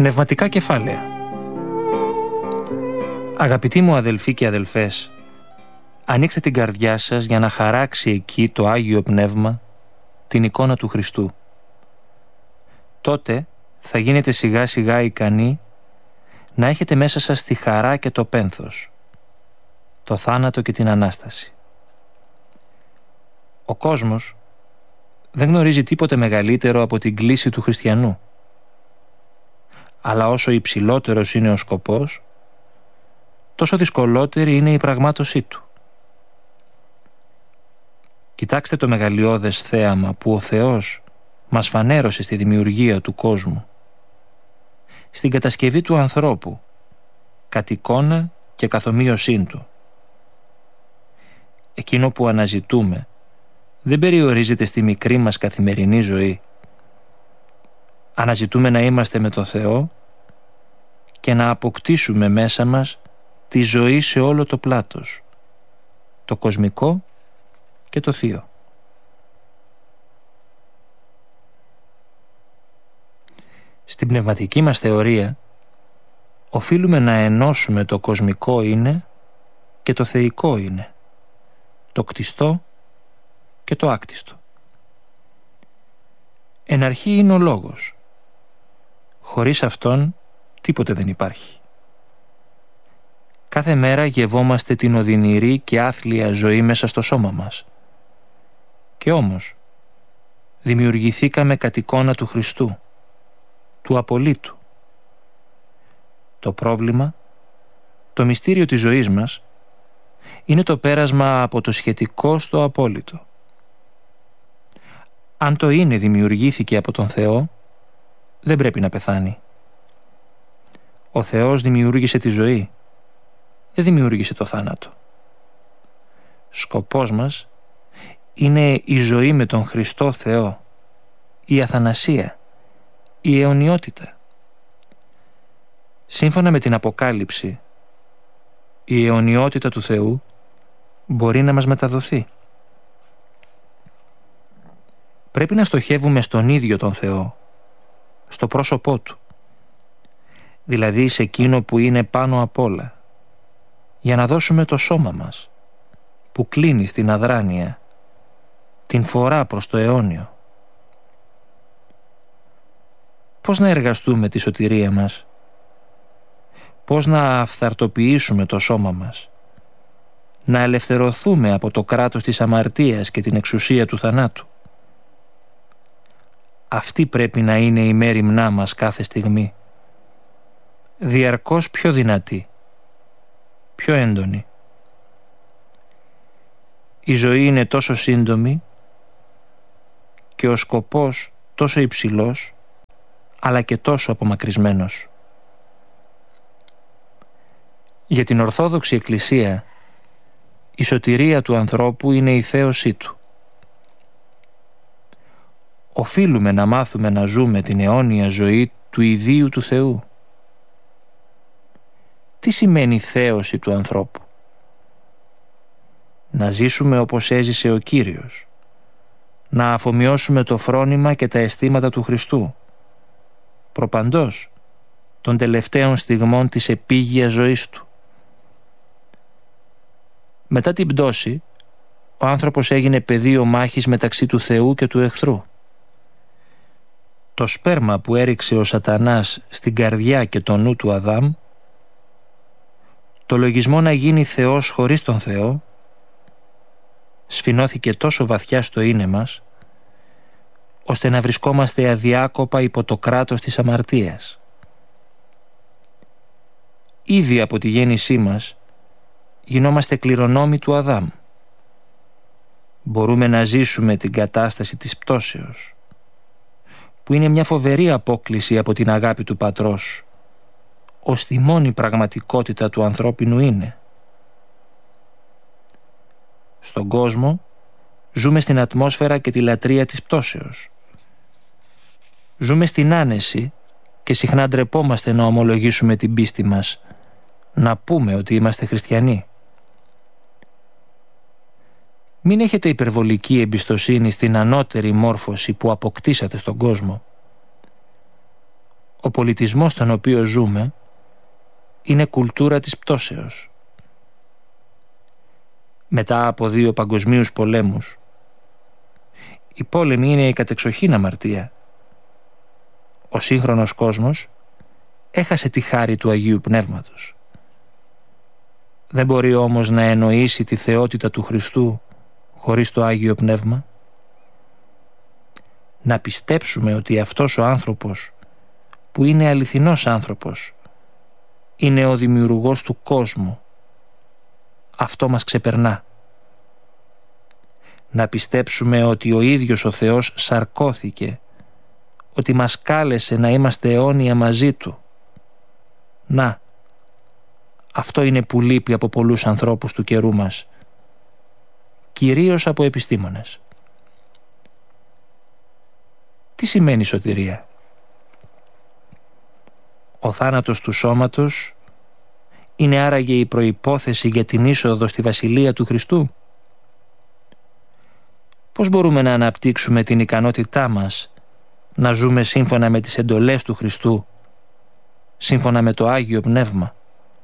Πνευματικά κεφάλαια. Αγαπητοί μου αδελφοί και αδελφές, ανοίξτε την καρδιά σας για να χαράξει εκεί το Άγιο Πνεύμα την εικόνα του Χριστού. Τότε θα γίνετε σιγά σιγά ικανοί να έχετε μέσα σας τη χαρά και το πένθος, το θάνατο και την Ανάσταση. Ο κόσμος δεν γνωρίζει τίποτε μεγαλύτερο από την κλίση του χριστιανού. Αλλά όσο υψηλότερος είναι ο σκοπός, τόσο δυσκολότερη είναι η πραγμάτωσή του. Κοιτάξτε το μεγαλειώδες θέαμα που ο Θεός μας φανέρωσε στη δημιουργία του κόσμου, στην κατασκευή του ανθρώπου, κατ' εικόνα και καθομοίωσήν του. Εκείνο που αναζητούμε δεν περιορίζεται στη μικρή μας καθημερινή ζωή. Αναζητούμε να είμαστε με το Θεό και να αποκτήσουμε μέσα μας τη ζωή σε όλο το πλάτος, το κοσμικό και το θείο. Στην πνευματική μας θεωρία οφείλουμε να ενώσουμε το κοσμικό είναι και το θεϊκό είναι, το κτιστό και το άκτιστο. Εν αρχή είναι ο Λόγος. Χωρίς Αυτόν τίποτε δεν υπάρχει. Κάθε μέρα γευόμαστε την οδυνηρή και άθλια ζωή μέσα στο σώμα μας. Και όμως δημιουργηθήκαμε κατ' εικόνα του Χριστού, του απολύτου. Το πρόβλημα, το μυστήριο της ζωής μας, είναι το πέρασμα από το σχετικό στο απόλυτο. Αν το είναι δημιουργήθηκε από τον Θεό, δεν πρέπει να πεθάνει. Ο Θεός δημιούργησε τη ζωή, δεν δημιούργησε το θάνατο. Σκοπός μας είναι η ζωή με τον Χριστό Θεό, η αθανασία, η αιωνιότητα. Σύμφωνα με την Αποκάλυψη, η αιωνιότητα του Θεού μπορεί να μας μεταδοθεί. Πρέπει να στοχεύουμε στον ίδιο τον Θεό, στο πρόσωπό Του, δηλαδή σε εκείνο που είναι πάνω απ' όλα, για να δώσουμε το σώμα μας, που κλείνει στην αδράνεια, την φορά προς το αιώνιο. Πώς να εργαστούμε τη σωτηρία μας, πώς να αυθαρτοποιήσουμε το σώμα μας, να ελευθερωθούμε από το κράτος της αμαρτίας και την εξουσία του θανάτου. Αυτή πρέπει να είναι η μέριμνά μας κάθε στιγμή, διαρκώς πιο δυνατή, πιο έντονη. Η ζωή είναι τόσο σύντομη και ο σκοπός τόσο υψηλός, αλλά και τόσο απομακρυσμένος. Για την Ορθόδοξη Εκκλησία, η σωτηρία του ανθρώπου είναι η θέωσή του. Οφείλουμε να μάθουμε να ζούμε την αιώνια ζωή του ιδίου του Θεού. Τι σημαίνει θέωση του ανθρώπου? Να ζήσουμε όπως έζησε ο Κύριος, να αφομοιώσουμε το φρόνημα και τα αισθήματα του Χριστού, προπαντός των τελευταίων στιγμών της επίγειας ζωής Του. Μετά την πτώση, ο άνθρωπος έγινε πεδίο μάχης μεταξύ του Θεού και του εχθρού. Το σπέρμα που έριξε ο Σατανάς στην καρδιά και το νου του Αδάμ, το λογισμό να γίνει Θεός χωρίς τον Θεό, σφινώθηκε τόσο βαθιά στο είναι μας, ώστε να βρισκόμαστε αδιάκοπα υπό το κράτος της αμαρτίας. Ήδη από τη γέννησή μας γινόμαστε κληρονόμοι του Αδάμ. Μπορούμε να ζήσουμε την κατάσταση της πτώσεως, που είναι μια φοβερή απόκλιση από την αγάπη του Πατρός, ως τη μόνη πραγματικότητα του ανθρώπινου είναι. Στον κόσμο ζούμε στην ατμόσφαιρα και τη λατρεία της πτώσεως. Ζούμε στην άνεση και συχνά ντρεπόμαστε να ομολογήσουμε την πίστη μας, να πούμε ότι είμαστε χριστιανοί. Μην έχετε υπερβολική εμπιστοσύνη στην ανώτερη μόρφωση που αποκτήσατε στον κόσμο. Ο πολιτισμός στον οποίο ζούμε είναι κουλτούρα της πτώσεως. Μετά από 2 παγκοσμίους πολέμους, η πόλεμη είναι η κατεξοχήν αμαρτία. Ο σύγχρονος κόσμος έχασε τη χάρη του Αγίου Πνεύματος. Δεν μπορεί όμως να εννοήσει τη θεότητα του Χριστού χωρίς το Άγιο Πνεύμα. Να πιστέψουμε ότι αυτός ο άνθρωπος, που είναι αληθινός άνθρωπος, είναι ο δημιουργός του κόσμου, αυτό μας ξεπερνά. Να πιστέψουμε ότι ο ίδιος ο Θεός σαρκώθηκε, ότι μας κάλεσε να είμαστε αιώνια μαζί Του. Να, αυτό είναι που λείπει από πολλούς ανθρώπους του καιρού μας, κυρίως από επιστήμονες. Τι σημαίνει σωτηρία? Ο θάνατος του σώματος είναι άραγε η προϋπόθεση για την είσοδο στη Βασιλεία του Χριστού? Πώς μπορούμε να αναπτύξουμε την ικανότητά μας να ζούμε σύμφωνα με τις εντολές του Χριστού, σύμφωνα με το Άγιο Πνεύμα?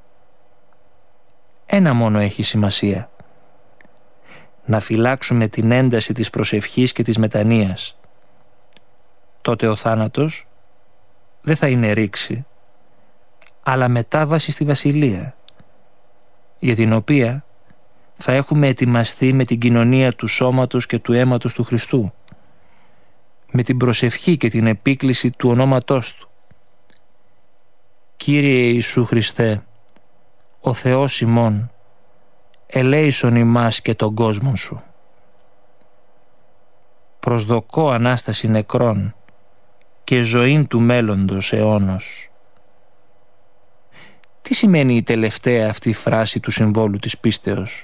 Ένα μόνο έχει σημασία: να φυλάξουμε την ένταση της προσευχής και της μετανοίας. Τότε ο θάνατος δεν θα είναι ρήξη, αλλά μετάβαση στη Βασιλεία, για την οποία θα έχουμε ετοιμαστεί με την κοινωνία του σώματος και του αίματος του Χριστού, με την προσευχή και την επίκληση του ονόματός Του. Κύριε Ιησού Χριστέ, ο Θεός ημών, ελέησον ημάς και τον κόσμο Σου. Προσδοκώ Ανάσταση νεκρών και ζωήν του μέλλοντος αιώνος. Τι σημαίνει η τελευταία αυτή φράση του συμβόλου της πίστεως?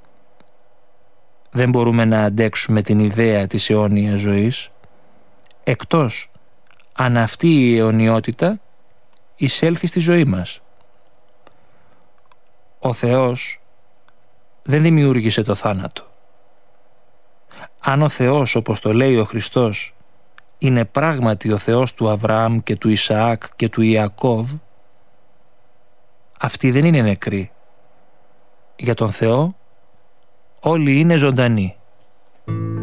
Δεν μπορούμε να αντέξουμε την ιδέα της αιώνιας ζωής, εκτός αν αυτή η αιωνιότητα εισέλθει στη ζωή μας. Ο Θεός δεν δημιούργησε το θάνατο. Αν ο Θεός, όπως το λέει ο Χριστός, είναι πράγματι ο Θεός του Αβραάμ και του Ισαάκ και του Ιακώβ, αυτοί δεν είναι νεκροί. Για τον Θεό όλοι είναι ζωντανοί.